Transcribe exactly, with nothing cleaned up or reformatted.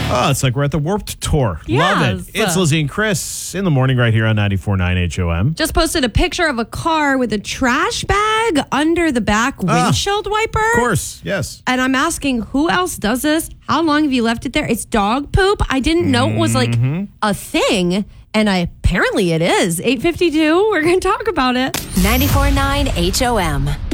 Oh, it's like we're at the Warped Tour. Yes. Love it. It's Lizzie and Chris in the morning right here on ninety-four point nine H O M. Just posted a picture of a car with a trash bag under the back windshield wiper. Of course, yes. And I'm asking, who else does this? How long have you left it there? It's dog poop. I didn't know it was like Mm-hmm. a thing. And I apparently it is. eight fifty-two, we're going to talk about it. ninety-four point nine H O M.